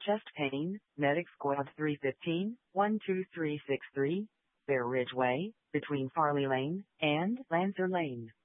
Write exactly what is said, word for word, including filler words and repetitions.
chest pain, Medic Squad three fifteen, one two three six three, Bear Ridge Way, between Farley Lane and Lancer Lane.